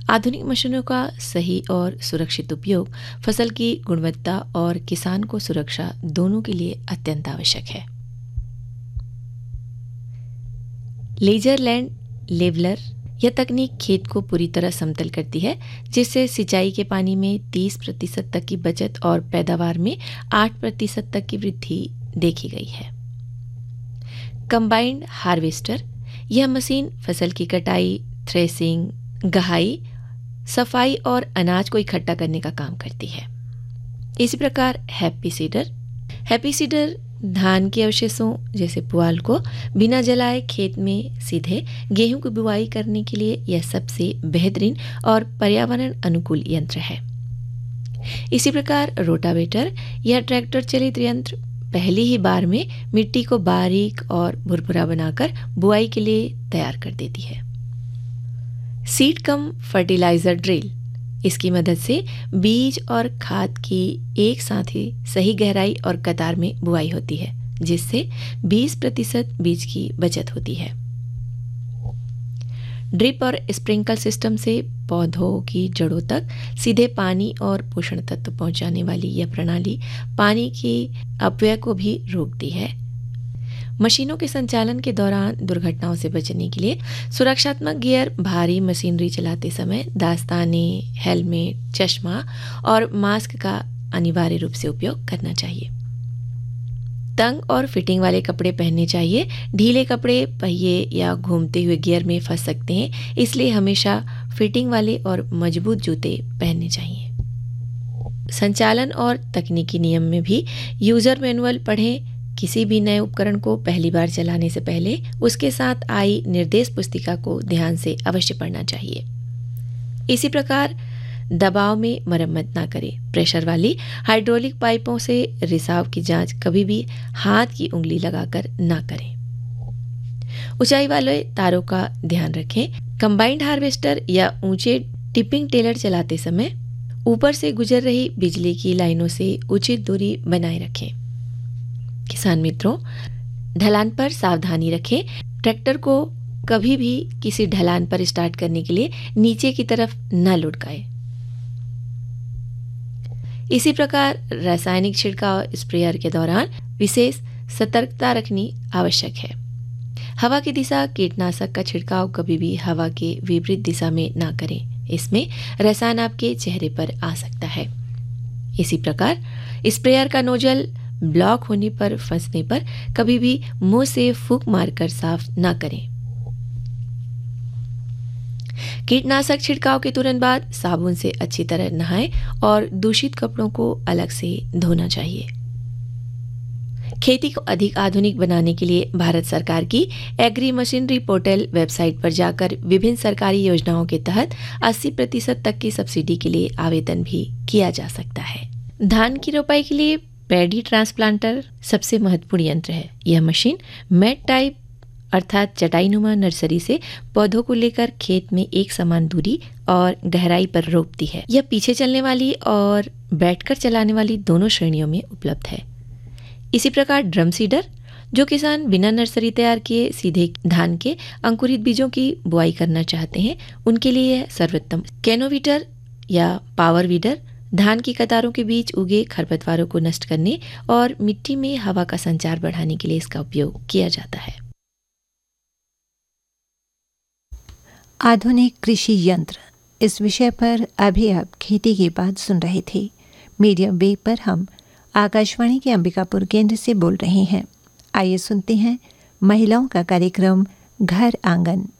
आधुनिक मशीनों का सही और सुरक्षित उपयोग फसल की गुणवत्ता और किसान को सुरक्षा दोनों के लिए अत्यंत आवश्यक है। लेजर लैंड लेवलर यह तकनीक खेत को पूरी तरह समतल करती है, जिससे सिंचाई के पानी में 30% तक की बचत और पैदावार में 8% तक की वृद्धि देखी गई है। कंबाइंड हार्वेस्टर यह मशीन फसल की कटाई, थ्रेसिंग, गहाई, सफाई और अनाज को इकट्ठा करने का काम करती है। इसी प्रकार हैप्पी सीडर धान के अवशेषों जैसे पुआल को बिना जलाए खेत में सीधे गेहूं की बुवाई करने के लिए यह सबसे बेहतरीन और पर्यावरण अनुकूल यंत्र है। इसी प्रकार रोटावेटर यह ट्रैक्टर चलित यंत्र पहली ही बार में मिट्टी को बारीक और भुरभुरा बनाकर बुआई के लिए तैयार कर देती है। सीड कम फर्टिलाइजर ड्रिल इसकी मदद से बीज और खाद की एक साथ ही सही गहराई और कतार में बुआई होती है, जिससे 20% बीज की बचत होती है। ड्रिप और स्प्रिंकल सिस्टम से पौधों की जड़ों तक सीधे पानी और पोषण तत्व पहुंचाने वाली यह प्रणाली पानी की अपव्यय को भी रोकती है। मशीनों के संचालन के दौरान दुर्घटनाओं से बचने के लिए सुरक्षात्मक गियर, भारी मशीनरी चलाते समय दास्ताने, हेलमेट, चश्मा और मास्क का अनिवार्य रूप से उपयोग करना चाहिए। तंग और फिटिंग वाले कपड़े पहनने चाहिए। ढीले कपड़े पहिए या घूमते हुए गियर में फंस सकते हैं, इसलिए हमेशा फिटिंग वाले और मजबूत जूते पहनने चाहिए। संचालन और तकनीकी नियम में भी यूजर मैनुअल पढ़ें। किसी भी नए उपकरण को पहली बार चलाने से पहले उसके साथ आई निर्देश पुस्तिका को ध्यान से अवश्य पढ़ना चाहिए। इसी प्रकार दबाव में मरम्मत ना करें। प्रेशर वाली हाइड्रोलिक पाइपों से रिसाव की जांच कभी भी हाथ की उंगली लगाकर ना करें। ऊंचाई वाले तारों का ध्यान रखें। कंबाइंड हार्वेस्टर या ऊंचे टिपिंग टेलर चलाते समय ऊपर से गुजर रही बिजली की लाइनों से उचित दूरी बनाए रखें। किसान मित्रों, ढलान पर सावधानी रखें। ट्रैक्टर को कभी भी किसी ढलान पर स्टार्ट करने के लिए नीचे की तरफ न लुढ़काएं। इसी प्रकार रासायनिक छिड़काव स्प्रेयर के दौरान विशेष सतर्कता रखनी आवश्यक है। हवा की दिशा कीटनाशक का छिड़काव कभी भी हवा के विपरीत दिशा में ना करें, इसमें रसायन आपके चेहरे पर आ सकता है। इसी प्रकार स्प्रेयर का नोजल ब्लॉक होने पर फंसने पर कभी भी मुंह से फूंक मारकर साफ ना करें। कीटनाशक छिड़काव के तुरंत बाद साबुन से अच्छी तरह नहाएं और दूषित कपड़ों को अलग से धोना चाहिए। खेती को अधिक आधुनिक बनाने के लिए भारत सरकार की एग्री मशीनरी पोर्टल वेबसाइट पर जाकर विभिन्न सरकारी योजनाओं के तहत 80% तक की सब्सिडी के लिए आवेदन भी किया जा सकता है। धान की रोपाई के लिए पैडी ट्रांसप्लांटर सबसे महत्वपूर्ण यंत्र है। यह मशीन मैट टाइप अर्थात चटाईनुमा नर्सरी से पौधों को लेकर खेत में एक समान दूरी और गहराई पर रोपती है। यह पीछे चलने वाली और बैठकर चलाने वाली दोनों श्रेणियों में उपलब्ध है। इसी प्रकार ड्रम सीडर, जो किसान बिना नर्सरी तैयार किए सीधे धान के अंकुरित बीजों की बुआई करना चाहते हैं, उनके लिए यह सर्वोत्तम। कैनोवीटर या पावर वीडर धान की कतारों के बीच उगे खरपतवारों को नष्ट करने और मिट्टी में हवा का संचार बढ़ाने के लिए इसका उपयोग किया जाता है। आधुनिक कृषि यंत्र, इस विषय पर अभी आप खेती की बात सुन रहे थे। मीडियम वेव पर हम आकाशवाणी के अंबिकापुर केंद्र से बोल रहे हैं। आइए सुनते हैं महिलाओं का कार्यक्रम घर आंगन।